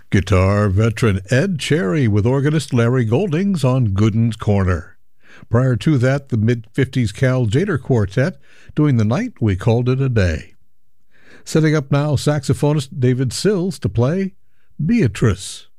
Guitar veteran Ed Cherry with organist Larry Goldings on Gooden's Corner. Prior to that, the mid-50s Cal Tjader Quartet doing The Night We Called It a Day. Setting up now, saxophonist David Sills to play Beatrice.